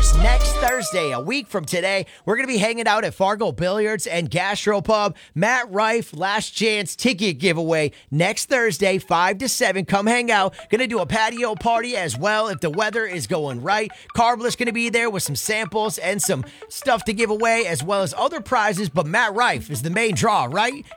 course, next Thursday, a week from today, we're going to be hanging out at Fargo Billiards and Gastropub. Matt Rife, last chance ticket giveaway next Thursday, 5 to 7. Come hang out. Going to do a patio party as well if the weather is going right. Carbless going to be there with some samples and some stuff to give away as well as other prizes, but Matt Rife is the main draw, right?